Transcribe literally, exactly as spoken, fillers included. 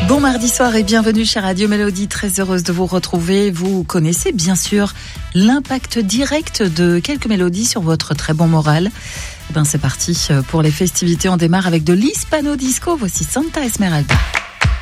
Bon mardi soir et bienvenue chez Radio Mélodie, très heureuse de vous retrouver. Vous connaissez bien sûr l'impact direct de quelques mélodies sur votre très bon moral. Eh ben c'est parti pour les festivités, on démarre avec de l'hispano disco, voici Santa Esmeralda.